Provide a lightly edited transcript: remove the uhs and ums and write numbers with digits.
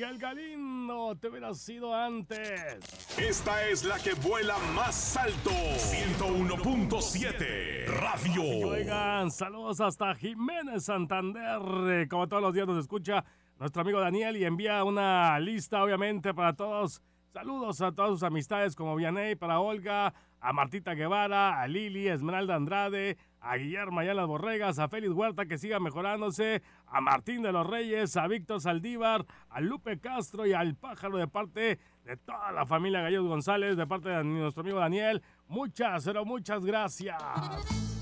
Daniel Galindo, te hubieras sido antes. Esta es la que vuela más alto. 101.7 Radio. Y oigan, saludos hasta Jiménez Santander. Como todos los días nos escucha nuestro amigo Daniel y envía una lista, obviamente, para todos. Saludos a todas sus amistades como Vianey, para Olga, a Martita Guevara, a Lili, Esmeralda Andrade, a Guillermo allá en las Borregas, a Félix Huerta que siga mejorándose, a Martín de los Reyes, a Víctor Saldívar, a Lupe Castro y al Pájaro de parte de toda la familia Gallegos González, de parte de nuestro amigo Daniel. Muchas, pero muchas gracias.